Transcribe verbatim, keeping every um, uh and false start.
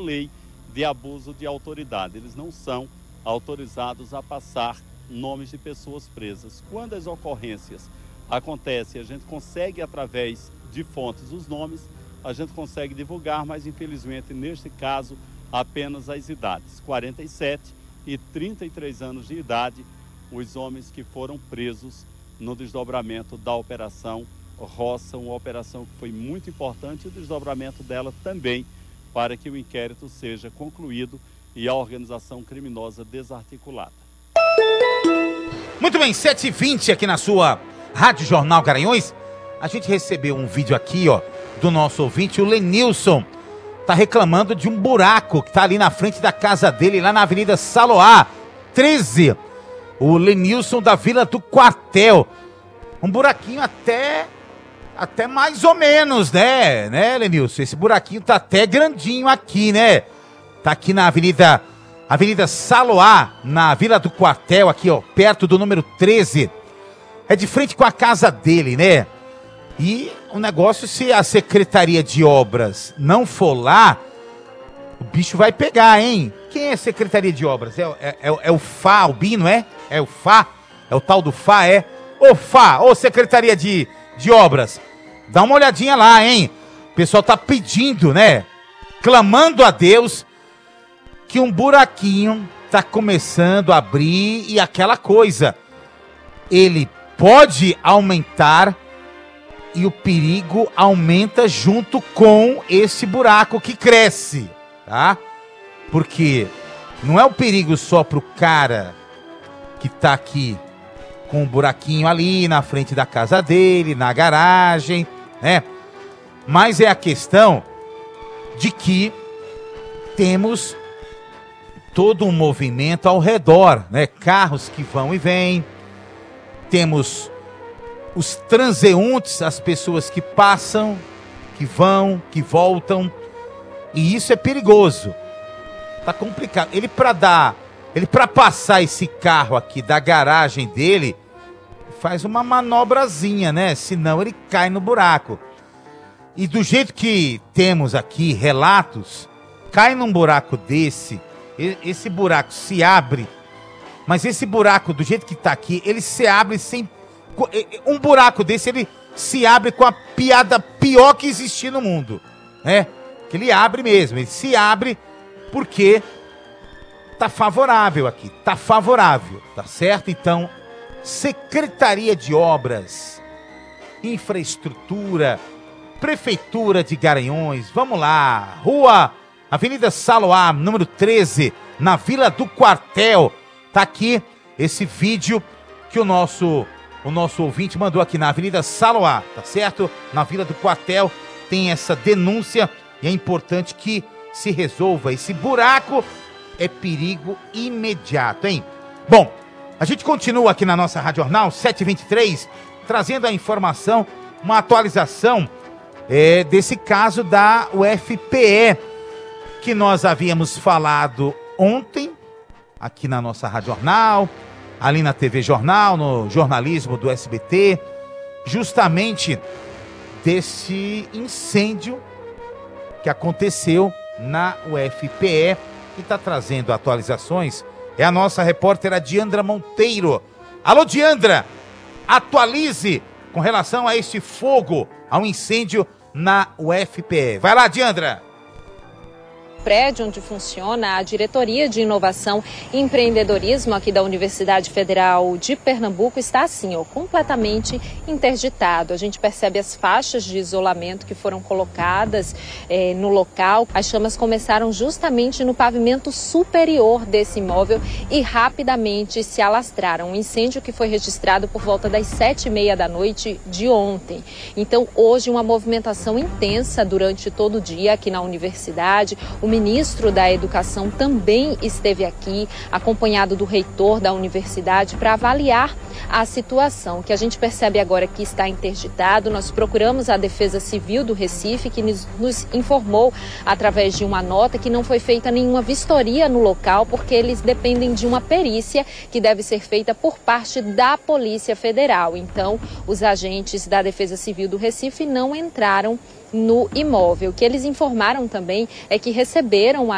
lei de abuso de autoridade. Eles não são autorizados a passar nomes de pessoas presas. Quando as ocorrências acontecem, a gente consegue, através de fontes, os nomes, a gente consegue divulgar, mas infelizmente, neste caso, apenas as idades, quarenta e sete e trinta e três anos de idade, os homens que foram presos no desdobramento da Operação Roça, uma operação que foi muito importante, e o desdobramento dela também, para que o inquérito seja concluído e a organização criminosa desarticulada. Muito bem, sete e vinte aqui na sua Rádio Jornal Garanhuns. A gente recebeu um vídeo aqui, ó, do nosso ouvinte, o Lenilson. Tá reclamando de um buraco que tá ali na frente da casa dele, lá na Avenida Saloá, treze. O Lenilson da Vila do Quartel. Um buraquinho até... Até mais ou menos, né, né, Lenilson? Esse buraquinho tá até grandinho aqui, né? Tá aqui na Avenida, Avenida Saloá, na Vila do Quartel, aqui, ó, perto do número treze. É de frente com a casa dele, né? E o negócio, se a Secretaria de Obras não for lá, o bicho vai pegar, hein? Quem é a Secretaria de Obras? É, é, é, é o F A, o Bino, é? É o F A? É o tal do F A, é? Ô F A, ô Secretaria de, de Obras, dá uma olhadinha lá, hein? O pessoal tá pedindo, né? Clamando a Deus que um buraquinho tá começando a abrir e aquela coisa. Ele pode aumentar e o perigo aumenta junto com esse buraco que cresce, tá? Porque não é o perigo só pro cara que tá aqui com um buraquinho ali na frente da casa dele, na garagem, né? Mas é a questão de que temos todo um movimento ao redor, né? Carros que vão e vêm, temos os transeuntes, as pessoas que passam, que vão, que voltam, e isso é perigoso. Tá complicado. Ele para dar, ele para passar esse carro aqui da garagem dele, faz uma manobrazinha, né? Senão ele cai no buraco. E do jeito que temos aqui relatos, cai num buraco desse, esse buraco se abre, mas esse buraco, do jeito que tá aqui, ele se abre sem... Um buraco desse, ele se abre com a piada pior que existir no mundo, né? Que ele abre mesmo, ele se abre porque tá favorável aqui, tá favorável, tá certo? Então, Secretaria de Obras, Infraestrutura, Prefeitura de Garanhuns, vamos lá, Rua Avenida Saloá, número treze, na Vila do Quartel, tá aqui esse vídeo que o nosso... O nosso ouvinte mandou aqui na Avenida Saloá, tá certo? Na Vila do Quartel tem essa denúncia e é importante que se resolva. Esse buraco é perigo imediato, hein? Bom, a gente continua aqui na nossa Rádio Jornal, sete e vinte e três, trazendo a informação, uma atualização é, desse caso da U F P E, que nós havíamos falado ontem, aqui na nossa Rádio Jornal, ali na T V Jornal, no jornalismo do S B T, justamente desse incêndio que aconteceu na U F P E, e está trazendo atualizações, é a nossa repórter Diandra Monteiro. Alô, Diandra, atualize com relação a este fogo, ao incêndio na U F P E. Vai lá, Diandra. Prédio onde funciona a Diretoria de Inovação e Empreendedorismo aqui da Universidade Federal de Pernambuco está assim, ó, completamente interditado. A gente percebe as faixas de isolamento que foram colocadas eh, no local. As chamas começaram justamente no pavimento superior desse imóvel e rapidamente se alastraram. Um incêndio que foi registrado por volta das sete e meia da noite de ontem. Então, hoje, uma movimentação intensa durante todo o dia aqui na universidade. O ministro da Educação também esteve aqui, acompanhado do reitor da universidade, para avaliar a situação. O que a gente percebe agora que está interditado, nós procuramos a Defesa Civil do Recife, que nos, nos informou, através de uma nota, que não foi feita nenhuma vistoria no local, porque eles dependem de uma perícia que deve ser feita por parte da Polícia Federal. Então, os agentes da Defesa Civil do Recife não entraram no imóvel. O que eles informaram também é que receberam a